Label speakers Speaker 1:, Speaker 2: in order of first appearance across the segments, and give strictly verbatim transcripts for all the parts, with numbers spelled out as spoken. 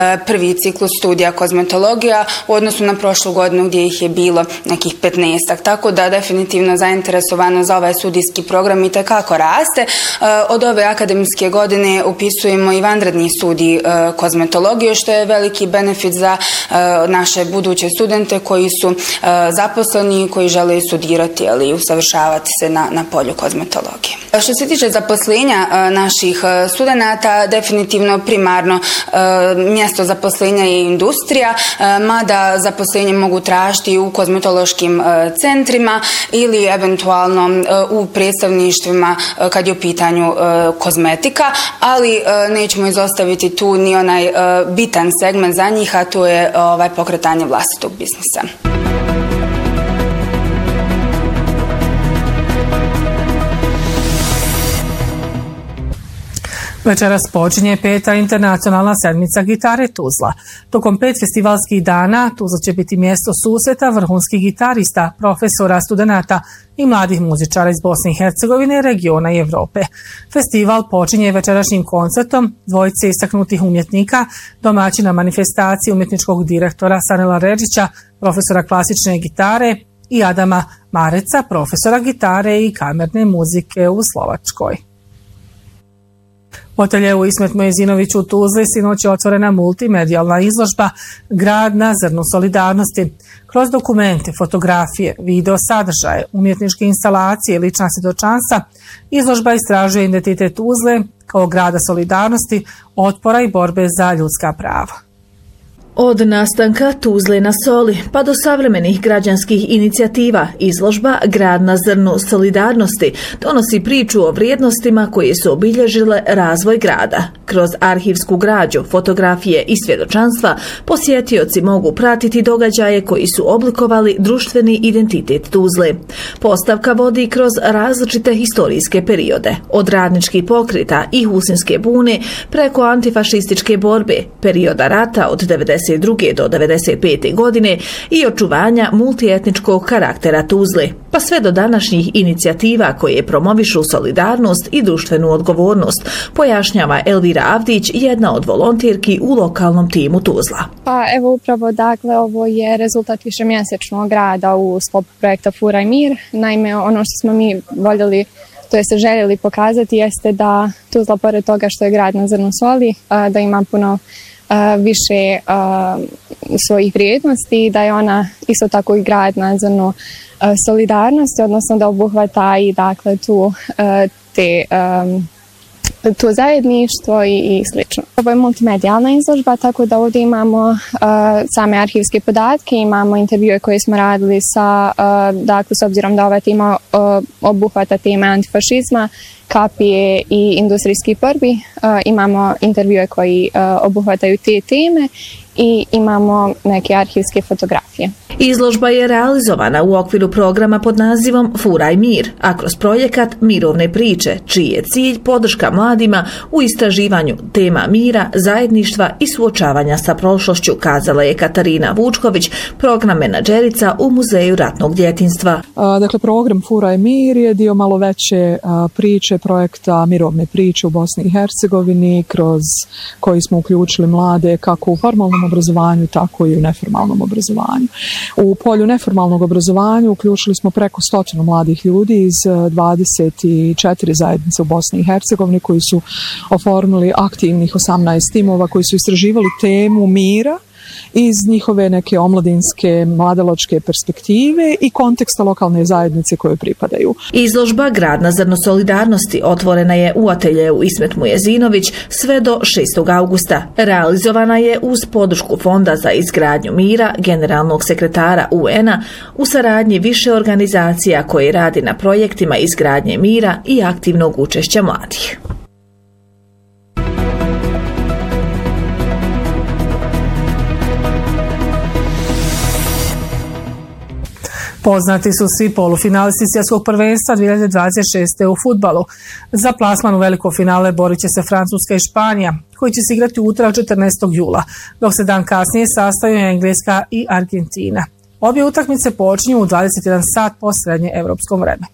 Speaker 1: prvi ciklus studija kozmetologija u odnosu na prošlu godinu gdje ih je bilo nekih petnaestak. Tako da definitivno zainteresovano za ovaj studijski program itekako raste. Od ove akademske godine upisujemo i vanredni studij kozmetologije, što je veliki benefit za naše buduće studente koji su zaposleni i koji žele studirati ali i usavršavati se na, na polju kozmetologije. Što se tiče zaposlenja naših studenata, definitivno primarno mjesto zaposlenja je industrija, mada zaposlenje mogu tražiti u kozmetološkim centrima ili eventualno u predstavništvima kad je u pitanju kozmetika, ali nećemo izostaviti tu ni onaj bitan segment za njih, a to je ovaj pokretanje vlastitog biznisa.
Speaker 2: Večeras počinje peta internacionalna sedmica gitare Tuzla. Tokom pet festivalskih dana Tuzla će biti mjesto susreta vrhunskih gitarista, profesora, studenata i mladih muzičara iz Bosne i Hercegovine, regiona i Evrope. Festival počinje večerašnjim koncertom dvojice istaknutih umjetnika, domaćina manifestacije umjetničkog direktora Sanela Redžića, profesora klasične gitare, i Adama Mareca, profesora gitare i kamerne muzike u Slovačkoj. U ateljeu Ismet Mojezinović u Tuzli sinoć je otvorena multimedijalna izložba Grad na zrnu solidarnosti. Kroz dokumente, fotografije, video sadržaje, umjetničke instalacije i lična svjedočanstva, izložba istražuje identitet Tuzle kao grada solidarnosti, otpora i borbe za ljudska prava.
Speaker 3: Od nastanka Tuzle na soli pa do savremenih građanskih inicijativa, izložba Grad na zrnu solidarnosti donosi priču o vrijednostima koje su obilježile razvoj grada. Kroz arhivsku građu, fotografije i svjedočanstva posjetioci mogu pratiti događaje koji su oblikovali društveni identitet Tuzle. Postavka vodi kroz različite historijske periode, od radničkih pokreta i husinske bune preko antifašističke borbe, perioda rata od devedeset druge do devedeset pete godine i očuvanja multietničkog karaktera Tuzle, pa sve do današnjih inicijativa koje promovišu solidarnost i društvenu odgovornost, pojašnjava Elvira Avdić, jedna od volontirki u lokalnom timu Tuzla.
Speaker 4: Pa evo upravo dakle ovo je rezultat višemjesečnog rada u sklopu projekta Furaj mir. Naime, ono što smo mi voljeli, to je se željeli pokazati, jeste da Tuzla, pored toga što je grad na zrnu soli, da ima puno više uh, svojih vrijednosti, da je ona isto tako i grad na zrnu uh, solidarnosti, odnosno da obuhvata i dakle tu uh, te um, to zajedništvo i, i slično. Ovo je multimedijalna izložba, tako da ovdje imamo uh, same arhivske podatke, imamo intervjue koje smo radili sa, uh, dakle, s obzirom da ova tema uh, obuhvata teme antifašizma, kapije i industrijskih borbi. Uh, imamo intervjue koji uh, obuhvataju te teme i imamo neke arhivske fotografije.
Speaker 3: Izložba je realizovana u okviru programa pod nazivom Furaj mir, a kroz projekat Mirovne priče, čiji je cilj podrška mladima u istraživanju tema mira, zajedništva i suočavanja sa prošlošću, kazala je Katarina Vučković, program menadžerica u Muzeju ratnog djetinjstva.
Speaker 5: Dakle, program Furaj mir je dio malo veće priče projekta Mirovne priče u Bosni i Hercegovini, kroz koji smo uključili mlade kako u formalnom obrazovanju, tako i u neformalnom obrazovanju. U polju neformalnog obrazovanja uključili smo preko stotinu mladih ljudi iz dvadeset četiri zajednice u Bosni i Hercegovini koji su oformili aktivnih osamnaest timova koji su istraživali temu mira iz njihove neke omladinske, mladalačke perspektive i konteksta lokalne zajednice koje pripadaju.
Speaker 3: Izložba Grad na zrnu solidarnosti otvorena je u ateljeu Ismet Mujezinović sve do šestog augusta. Realizovana je uz podršku Fonda za izgradnju mira, generalnog sekretara U N-a, u saradnji više organizacija koje radi na projektima izgradnje mira i aktivnog učešća mladih.
Speaker 2: Poznati su svi polufinalisti svjetskog prvenstva dvije hiljade dvadeset šeste. u fudbalu. Za plasman u veliko finale borit će se Francuska i Španija, koji će se igrati utorak četrnaestog jula, dok se dan kasnije sastaju Engleska i Argentina. Obje utakmice počinju u dvadeset jedan sat po srednje evropskom vremenu.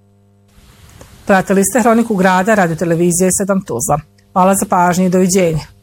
Speaker 2: Pratili ste Hroniku grada Radio televizije sedam Tuzla. Hvala za pažnju i doviđenja.